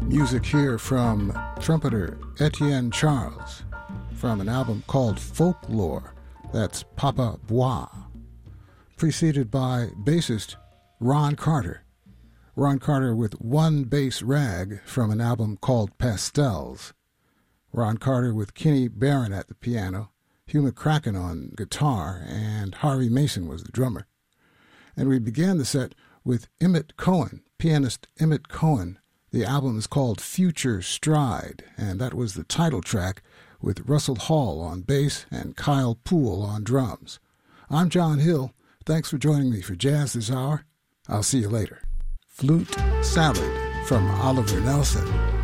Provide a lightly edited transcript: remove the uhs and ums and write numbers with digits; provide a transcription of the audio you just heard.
Music here from trumpeter Etienne Charles from an album called Folklore, that's Papa Bois, preceded by bassist Ron Carter. Ron Carter with One Bass Rag from an album called Pastels. Ron Carter with Kenny Barron at the piano, Hugh McCracken on guitar, and Harvey Mason was the drummer. And we began the set with Emmett Cohen, pianist Emmett Cohen. The album is called Future Stride, and that was the title track with Russell Hall on bass and Kyle Poole on drums. I'm John Hill. Thanks for joining me for Jazz this hour. I'll see you later. Flute Salad from Oliver Nelson.